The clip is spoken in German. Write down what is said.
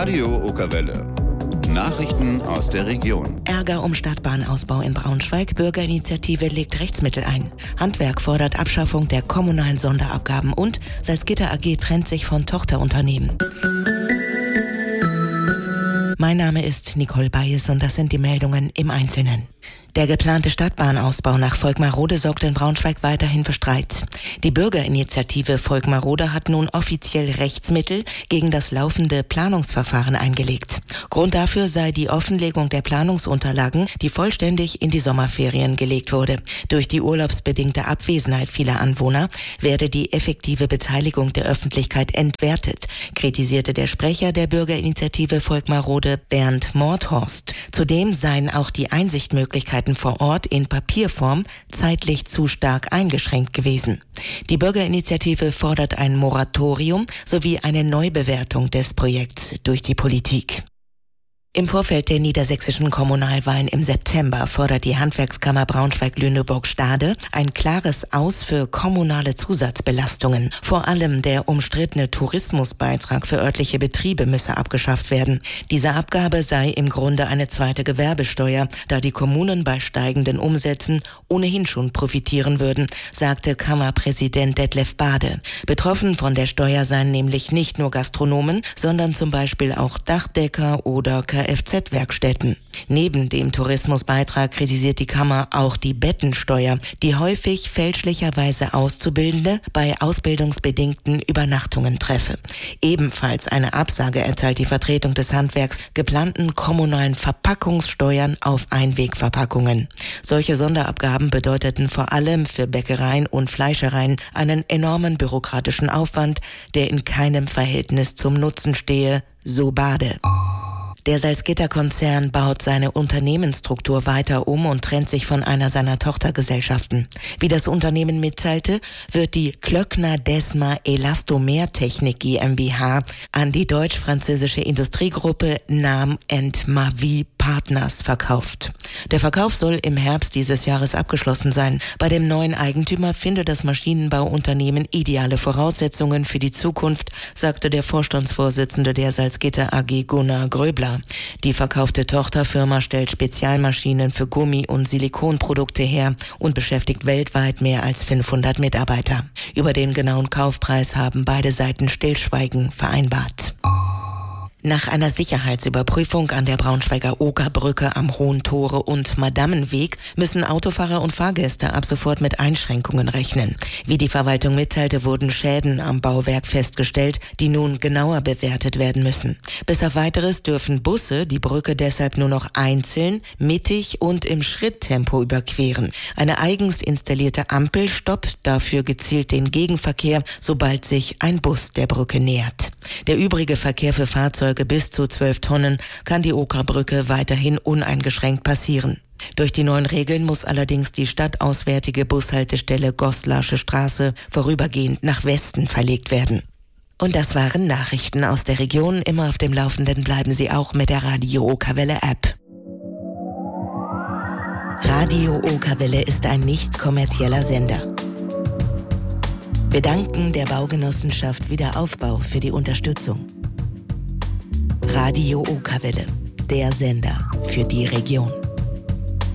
Radio Okerwelle. Nachrichten aus der Region. Ärger um Stadtbahnausbau in Braunschweig. Bürgerinitiative legt Rechtsmittel ein. Handwerk fordert Abschaffung der kommunalen Sonderabgaben und Salzgitter AG trennt sich von Tochterunternehmen. Mein Name ist Nicole Bayes und das sind die Meldungen im Einzelnen. Der geplante Stadtbahnausbau nach Volkmarode sorgt in Braunschweig weiterhin für Streit. Die Bürgerinitiative Volkmarode hat nun offiziell Rechtsmittel gegen das laufende Planungsverfahren eingelegt. Grund dafür sei die Offenlegung der Planungsunterlagen, die vollständig in die Sommerferien gelegt wurde. Durch die urlaubsbedingte Abwesenheit vieler Anwohner werde die effektive Beteiligung der Öffentlichkeit entwertet, kritisierte der Sprecher der Bürgerinitiative Volkmarode, Bernd Mordhorst. Zudem seien auch die Einsichtmöglichkeiten vor Ort in Papierform zeitlich zu stark eingeschränkt gewesen. Die Bürgerinitiative fordert ein Moratorium sowie eine Neubewertung des Projekts durch die Politik. Im Vorfeld der niedersächsischen Kommunalwahlen im September fordert die Handwerkskammer Braunschweig-Lüneburg-Stade ein klares Aus für kommunale Zusatzbelastungen. Vor allem der umstrittene Tourismusbeitrag für örtliche Betriebe müsse abgeschafft werden. Diese Abgabe sei im Grunde eine zweite Gewerbesteuer, da die Kommunen bei steigenden Umsätzen ohnehin schon profitieren würden, sagte Kammerpräsident Detlef Bade. Betroffen von der Steuer seien nämlich nicht nur Gastronomen, sondern zum Beispiel auch Dachdecker oder Kfz-Werkstätten. Neben dem Tourismusbeitrag kritisiert die Kammer auch die Bettensteuer, die häufig fälschlicherweise Auszubildende bei ausbildungsbedingten Übernachtungen treffe. Ebenfalls eine Absage erteilt die Vertretung des Handwerks geplanten kommunalen Verpackungssteuern auf Einwegverpackungen. Solche Sonderabgaben bedeuteten vor allem für Bäckereien und Fleischereien einen enormen bürokratischen Aufwand, der in keinem Verhältnis zum Nutzen stehe, so Bade. Der Salzgitter-Konzern baut seine Unternehmensstruktur weiter um und trennt sich von einer seiner Tochtergesellschaften. Wie das Unternehmen mitteilte, wird die Klöckner Desma Elastomertechnik GmbH an die deutsch-französische Industriegruppe Nam & Mavi Partners verkauft. Der Verkauf soll im Herbst dieses Jahres abgeschlossen sein. Bei dem neuen Eigentümer finde das Maschinenbauunternehmen ideale Voraussetzungen für die Zukunft, sagte der Vorstandsvorsitzende der Salzgitter AG Gunnar Gröbler. Die verkaufte Tochterfirma stellt Spezialmaschinen für Gummi- und Silikonprodukte her und beschäftigt weltweit mehr als 500 Mitarbeiter. Über den genauen Kaufpreis haben beide Seiten Stillschweigen vereinbart. Nach einer Sicherheitsüberprüfung an der Braunschweiger Okerbrücke am Hohen Tore und Madammenweg müssen Autofahrer und Fahrgäste ab sofort mit Einschränkungen rechnen. Wie die Verwaltung mitteilte, wurden Schäden am Bauwerk festgestellt, die nun genauer bewertet werden müssen. Bis auf Weiteres dürfen Busse die Brücke deshalb nur noch einzeln, mittig und im Schritttempo überqueren. Eine eigens installierte Ampel stoppt dafür gezielt den Gegenverkehr, sobald sich ein Bus der Brücke nähert. Der übrige Verkehr für Fahrzeuge bis zu 12 Tonnen kann die Okerbrücke weiterhin uneingeschränkt passieren. Durch die neuen Regeln muss allerdings die stadtauswärtige Bushaltestelle Goslasche Straße vorübergehend nach Westen verlegt werden. Und das waren Nachrichten aus der Region. Immer auf dem Laufenden bleiben Sie auch mit der Radio Okerwelle App. Radio Okerwelle ist ein nicht kommerzieller Sender. Wir danken der Baugenossenschaft Wiederaufbau für die Unterstützung. Radio Okerwelle, der Sender für die Region.